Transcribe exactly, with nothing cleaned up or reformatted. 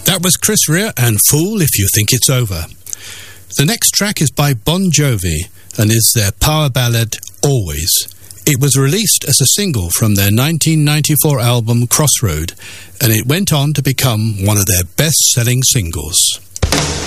That was Chris Rea and Fool If You Think It's Over. The next track is by Bon Jovi and is their power ballad, Always. It was released as a single from their nineteen ninety-four album Crossroad, and it went on to become one of their best-selling singles.